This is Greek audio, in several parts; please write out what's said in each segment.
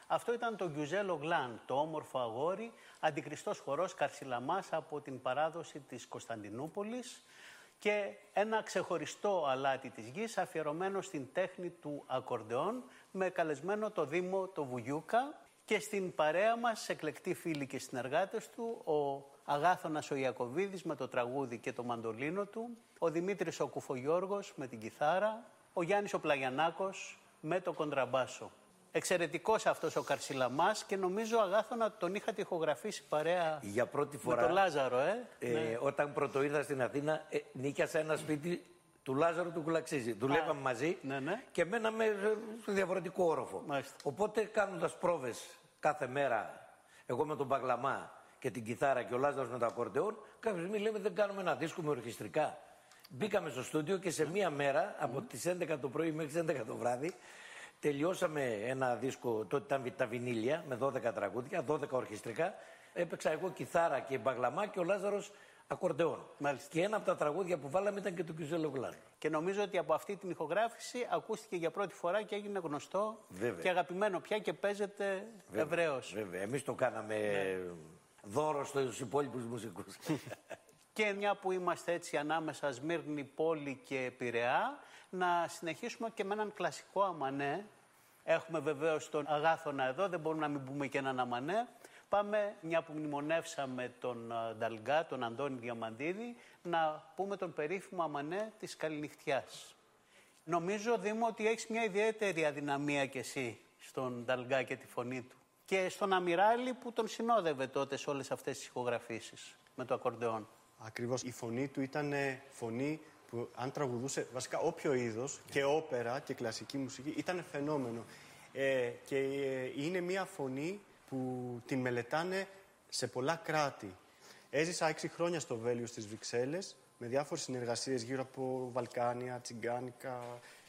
Αυτό ήταν το Γκιουζέλο Γλάν, το όμορφο αγόρι, αντικριστός χορός Καρσιλαμάς από την παράδοση της Κωνσταντινούπολης και ένα ξεχωριστό αλάτι της γης αφιερωμένο στην τέχνη του ακορντεόν με καλεσμένο το Δήμο το Βουγιούκα και στην παρέα μας εκλεκτοί φίλοι και συνεργάτες του, ο Αγάθωνας ο Ιακωβίδης με το τραγούδι και το μαντολίνο του, ο Δημήτρης ο Κουφογιώργος με την κιθάρα, ο Γιάννης ο Πλαγιανάκος με το κοντραμπάσο. Εξαιρετικός αυτός ο Καρσιλαμάς και νομίζω, Αγάθωνα, τον είχατε ηχογραφήσει παρέα για πρώτη φορά, με τον Λάζαρο. Ναι. Όταν πρώτο ήρθα στην Αθήνα, νίκιασα ένα σπίτι του Λάζαρου του Κουλαξίζη. Δουλεύαμε μαζί και μέναμε στο διαφορετικό όροφο. Μάλιστα. Οπότε κάνοντας πρόβες κάθε μέρα, εγώ με τον Μπαγλαμά και την κιθάρα και ο Λάζαρος με το ακορντεόν, κάποια στιγμή λέμε δεν κάνουμε ένα δίσκο με ορχιστρικά. Μπήκαμε στο στούντιο και σε μία μέρα, από τις 11 το πρωί μέχρι τις 11 το βράδυ, τελειώσαμε ένα δίσκο, τότε ήταν τα βινίλια, με 12 τραγούδια, 12 ορχιστρικά. Έπαιξα εγώ κιθάρα και Μπαγλαμά και ο Λάζαρος ακορντεόν. Μάλιστα. Και ένα από τα τραγούδια που βάλαμε ήταν και το Γκιουζέλο Γλάν. Και νομίζω ότι από αυτή την ηχογράφηση ακούστηκε για πρώτη φορά και έγινε γνωστό. Βέβαια. Και αγαπημένο πια και παίζεται ευρέως. Βέβαια. Εμείς το κάναμε δώρο στους υπόλοιπους μουσικούς. Και μια που είμαστε έτσι ανάμεσα Σμύρνη, Πόλη και Πειραιά, να συνεχίσουμε και με έναν κλασικό αμανέ. Έχουμε βεβαίως τον Αγάθωνα εδώ, δεν μπορούμε να μην πούμε και έναν αμανέ. Πάμε, μια που μνημονεύσαμε τον Νταλγκά, τον Αντώνη Διαμαντίδη, να πούμε τον περίφημο αμανέ της Καληνυχτιάς. Νομίζω, Δήμο, ότι έχεις μια ιδιαίτερη αδυναμία κι εσύ στον Νταλγκά και τη φωνή του. Και στον Αμυράλη που τον συνόδευε τότε σε όλες αυτές τις ηχογραφήσεις με το ακορντεόν. Ακριβώς. Η φωνή του ήταν φωνή που αν τραγουδούσε βασικά όποιο είδος, και όπερα και κλασική μουσική, ήταν φαινόμενο. Και είναι μια φωνή που την μελετάνε σε πολλά κράτη. Έζησα 6 χρόνια στο Βέλγιο στις Βρυξέλλες, με διάφορες συνεργασίες γύρω από Βαλκάνια, τσιγκάνικα,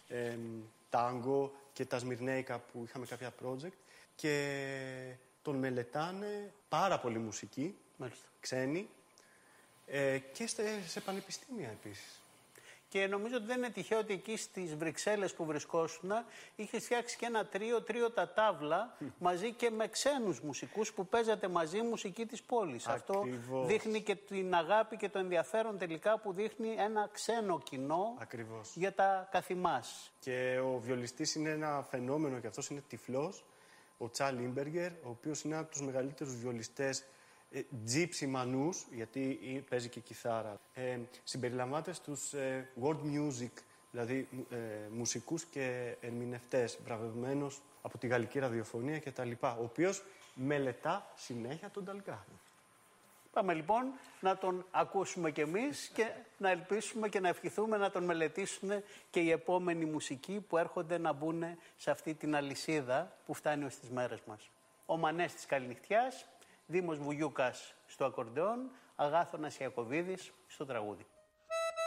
τάγκο και τα σμυρνέικα που είχαμε κάποια project. Και τον μελετάνε πάρα πολύ μουσική, ξένοι, και σε πανεπιστήμια επίσης. Και νομίζω ότι δεν είναι τυχαίο ότι εκεί στις Βρυξέλλες που βρισκόσουν είχε φτιάξει και ένα τρίο τα τάβλα μαζί και με ξένους μουσικούς που παίζατε μαζί μουσική της πόλης. Ακριβώς. Αυτό δείχνει και την αγάπη και το ενδιαφέρον τελικά που δείχνει ένα ξένο κοινό. Ακριβώς. Για τα καθημάς. Και ο βιολιστής είναι ένα φαινόμενο και αυτός είναι τυφλός, ο Τσάρλ Λίμπεργκερ, ο οποίος είναι από τους μεγαλύτερους βιολιστές τζίψι μανούς, γιατί παίζει και κιθάρα. Συμπεριλαμβάνεται στους world music, δηλαδή μουσικούς και ερμηνευτές, βραβευμένος από τη γαλλική ραδιοφωνία κτλ. Ο οποίος μελετά συνέχεια τον Νταλγκά. Πάμε λοιπόν να τον ακούσουμε κι εμείς και να ελπίσουμε και να ευχηθούμε να τον μελετήσουν και οι επόμενοι μουσικοί που έρχονται να μπουν σε αυτή την αλυσίδα που φτάνει ως τις μέρες μας. Ο Μανές της Καληνυχτιάς, Δήμος Βουγιούκας στο ακορντεόν, Αγάθωνας Ιακωβίδης στο τραγούδι.